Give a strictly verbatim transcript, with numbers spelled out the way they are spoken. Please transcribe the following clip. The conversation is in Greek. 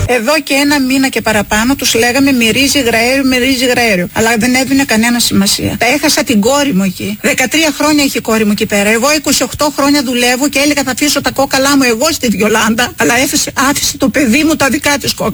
Εδώ και ένα μήνα και παραπάνω τους λέγαμε μυρίζει γραέριο, μυρίζει γραέριο. Αλλά δεν έδινε κανένα σημασία. Τα έχασα την κόρη μου εκεί. δεκατρία χρόνια έχει η κόρη μου εκεί πέρα. Εγώ είκοσι οκτώ χρόνια δουλεύω και έλεγα θα αφήσω τα κόκαλά μου εγώ στη Βιολάντα. Αλλά έφεσε, άφησε το παιδί μου τα δικά της κόκαλα.